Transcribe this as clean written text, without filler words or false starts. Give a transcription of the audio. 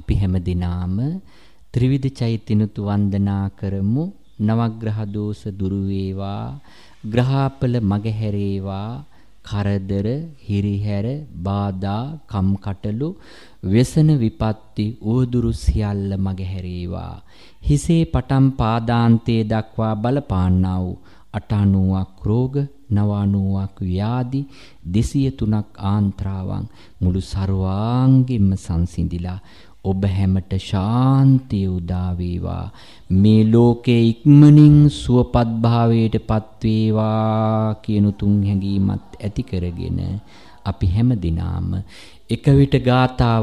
අපි හැම දිනාම ත්‍රිවිධ චෛත්‍යනුතු වන්දනා කරමු. නවග්‍රහ දෝෂ දුරු වේවා, ග්‍රහපල මගහැරේවා, කරදර, හිරිහැර, බාධා, කම්කටොළු, व्यसन විපත්ති උවදුරු සියල්ල මගහැරේවා. හිසේ පටන් පාදාන්තයේ දක්වා බලපාන්නා වූ 90ක් රෝග, 90ක් ව්‍යාධි, 203ක් ආන්ත්‍රාවන් මුළු සර්වාංගෙම සංසිඳිලා ඔබ හැමට ශාන්තිය උදා වේවා. මේ ලෝකේ ඉක්මනින් සුවපත් භාවයට පත් වේවා කියන තුන් හැඟීමත් ඇති කරගෙන අපි හැම දිනාම එක විට ගාථා